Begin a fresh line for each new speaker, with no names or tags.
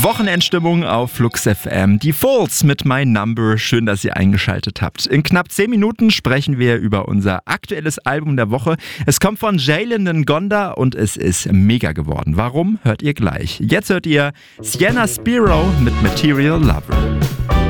Wochenendstimmung auf Flux FM. Die Fools mit My Number. Schön, dass ihr eingeschaltet habt. In knapp 10 Minuten sprechen wir über unser aktuelles Album der Woche. Es kommt von Jalen Ngonda und es ist mega geworden. Warum? Hört ihr gleich. Jetzt hört ihr Sienna Spiro mit Material Lover.